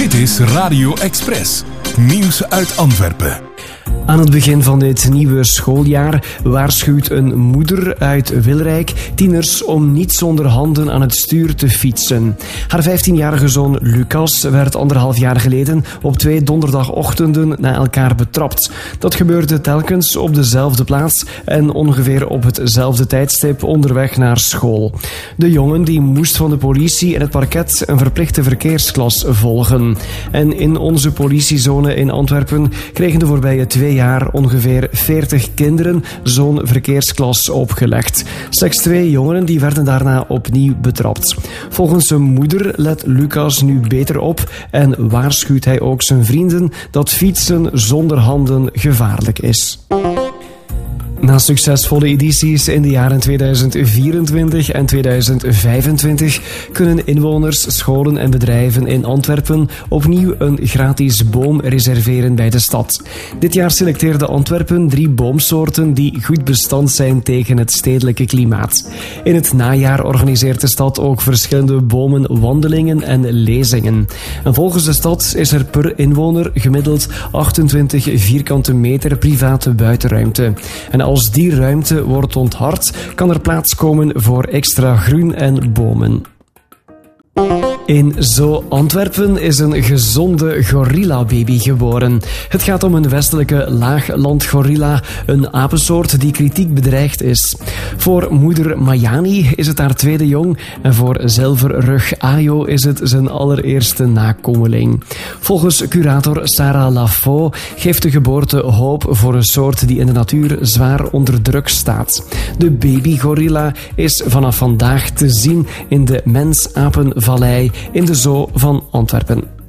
Dit is Radio Express. Nieuws uit Antwerpen. Aan het begin van dit nieuwe schooljaar waarschuwt een moeder uit Wilrijk tieners om niet zonder handen aan het stuur te fietsen. Haar 15-jarige zoon Lucas werd 1,5 jaar geleden op 2 donderdagochtenden na elkaar betrapt. Dat gebeurde telkens op dezelfde plaats en ongeveer op hetzelfde tijdstip onderweg naar school. De jongen die moest van de politie en het parket een verplichte verkeersklas volgen. En in onze politiezone in Antwerpen kregen de voorbije 2 jaar ongeveer 40 kinderen zo'n verkeersklas opgelegd. Slechts 2 jongeren die werden daarna opnieuw betrapt. Volgens zijn moeder let Lucas nu beter op en waarschuwt hij ook zijn vrienden dat fietsen zonder handen gevaarlijk is. Na succesvolle edities in de jaren 2024 en 2025 kunnen inwoners, scholen en bedrijven in Antwerpen opnieuw een gratis boom reserveren bij de stad. Dit jaar selecteerde Antwerpen 3 boomsoorten die goed bestand zijn tegen het stedelijke klimaat. In het najaar organiseert de stad ook verschillende bomenwandelingen en lezingen. En volgens de stad is er per inwoner gemiddeld 28 vierkante meter private buitenruimte. En als die ruimte wordt onthard, kan er plaats komen voor extra groen en bomen. In Zoo Antwerpen is een gezonde gorillababy geboren. Het gaat om een westelijke laaglandgorilla, een apensoort die kritiek bedreigd is. Voor moeder Mayani is het haar tweede jong en voor zilverrug Ayo is het zijn allereerste nakomeling. Volgens curator Sarah Lafaux geeft de geboorte hoop voor een soort die in de natuur zwaar onder druk staat. De babygorilla is vanaf vandaag te zien in de Mens-Apenvallei in de Zoo van Antwerpen.